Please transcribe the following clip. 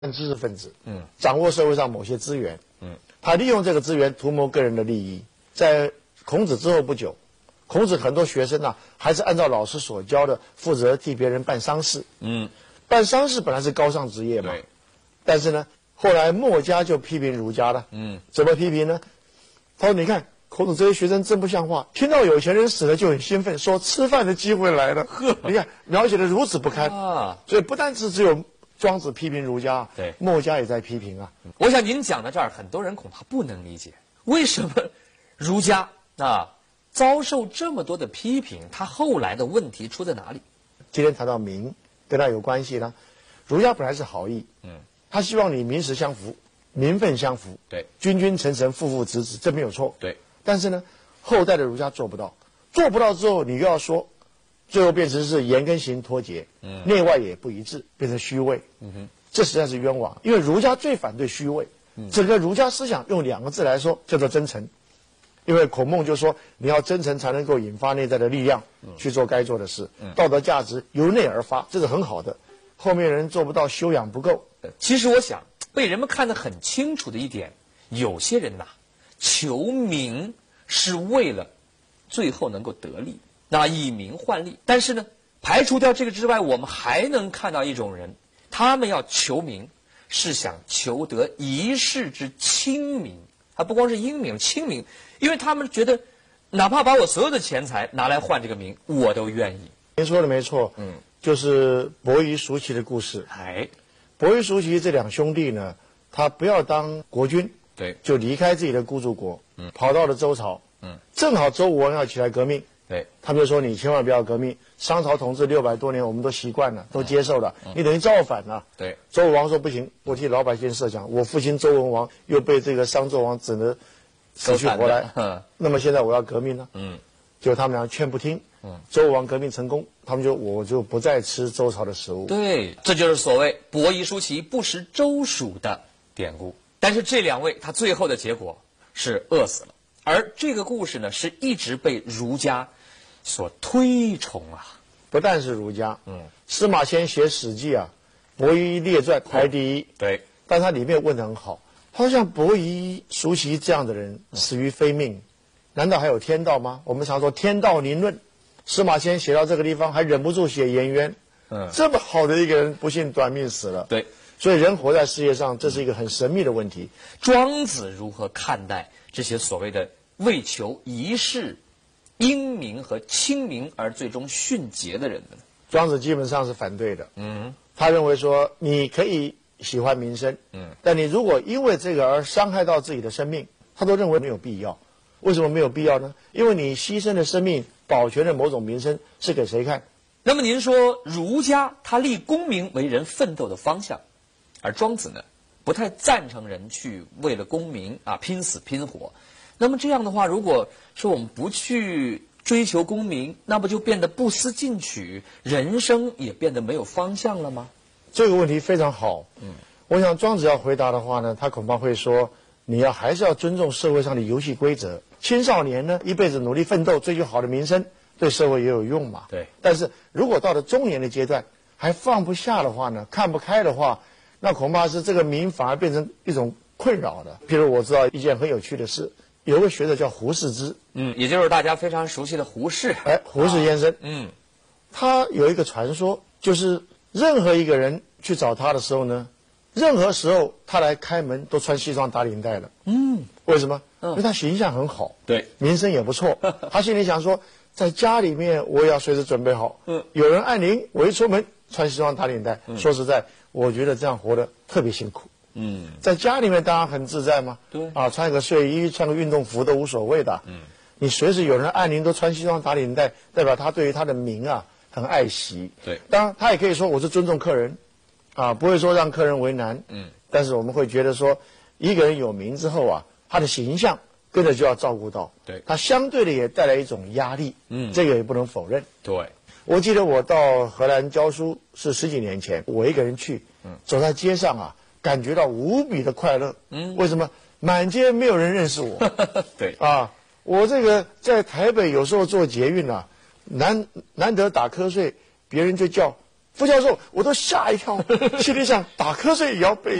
知识分子，掌握社会上某些资源，他利用这个资源图谋个人的利益。在孔子之后不久，孔子很多学生啊，还是按照老师所教的，负责替别人办丧事。办丧事本来是高尚职业嘛，但是呢，后来墨家就批评儒家了。怎么批评呢？他说：“你看孔子这些学生真不像话，听到有钱人死了就很兴奋，说吃饭的机会来了。你看描写的如此不堪啊！所以不单是只有庄子批评儒家， 对， 墨家也在批评啊。 我想您讲到这儿，很多人恐怕不能理解，为什么儒家遭受这么多的批评，他后来的问题出在哪里？ 今天谈到民，跟他有关系呢。儒家本来是好意，他希望你民实相符，民愤相符， 对， 君君臣臣，父父子子，这没有错， 对。 但是呢，后代的儒家做不到，做不到之后，你又要说，最后变成是言跟行脱节，内外也不一致，变成虚伪，这实在是冤枉。因为儒家最反对虚伪，整个儒家思想用2个字来说，叫做真诚。因为孔孟就说，你要真诚才能够引发内在的力量，去做该做的事。道德价值由内而发，这是很好的。后面人做不到，修养不够。 其实我想，被人们看得很清楚的一点，有些人求名是为了最后能够得利，以名换利。但是呢，排除掉这个之外，我们还能看到一种人，他们要求名，是想求得一世之清名。不光是英名、清名，因为他们觉得，哪怕把我所有的钱财拿来换这个名，我都愿意。 您说的没错，就是伯夷叔齐的故事。伯夷叔齐这2兄弟呢，他不要当国君， 对， 就离开自己的姑祖国，跑到了周朝，正好周武王要起来革命， 对， 他们就说你千万不要革命，商朝统治600多年，我们都习惯了，都接受了，你等于造反了。 对， 周武王说不行，我替老百姓设想，我父亲周文王又被这个商纣王整得死去活来，那么现在我要革命了，结果他们俩劝不听，周武王革命成功，他们我就不再吃周朝的食物。 对，这就是所谓伯夷叔齐不食周黍的典故。但是这2位他最后的结果是饿死了，而这个故事呢，是一直被儒家所推崇啊。 不但是儒家，司马迁写《史记》伯夷列传排第1， 对， 但他里面问得很好，他说像伯夷叔齐这样的人死于非命，难道还有天道吗？我们常说天道临论，司马迁写到这个地方还忍不住写颜渊，这么好的一个人不幸短命死了。 对， 所以人活在世界上，这是一个很神秘的问题。 庄子如何看待这些所谓的为求一世英名和清名而最终殉节的人呢？ 庄子基本上是反对的。他认为说你可以喜欢名声，但你如果因为这个而伤害到自己的生命，他都认为没有必要。为什么没有必要呢？因为你牺牲的生命，保全了某种名声，是给谁看？ 那么您说儒家他立功名为人奋斗的方向，而庄子呢，不太赞成人去为了功名拼死拼活。那么这样的话，如果说我们不去追求功名，那不就变得不思进取，人生也变得没有方向了吗？ 这个问题非常好。我想庄子要回答的话呢，他恐怕会说，你还是要尊重社会上的游戏规则。青少年呢，一辈子努力奋斗，追求好的名声，对社会也有用嘛。 对。 但是如果到了中年的阶段，还放不下的话呢，看不开的话，那恐怕是这个名反而变成一种困扰的。譬如我知道一件很有趣的事，有个学者叫胡适之， 也就是大家非常熟悉的胡适。 胡适先生，他有一个传说，就是任何一个人去找他的时候呢，任何时候他来开门都穿西装打领带了。为什么？因为他形象很好， 对， 名声也不错。他心里想说，在家里面我也要随时准备好，有人按铃，我一出门穿西装打领带。说实在，我觉得这样活得特别辛苦。在家里面当然很自在嘛， 对穿个睡衣、穿个运动服都无所谓的。你随时有人按铃都穿西装打领带，代表他对于他的名很爱惜。 对， 当然他也可以说我是尊重客人，不会说让客人为难。但是我们会觉得说，一个人有名之后他的形象跟着就要照顾到。 对， 他相对的也带来一种压力。这个也不能否认。 对， 我记得我到荷兰教书是10几年前，我一个人去，走在街上感觉到无比的快乐。为什么？满街没有人认识我。 对我这个在台北有时候坐捷运难得打瞌睡，别人就叫副教授，我都吓一跳，心里想打瞌睡也要背。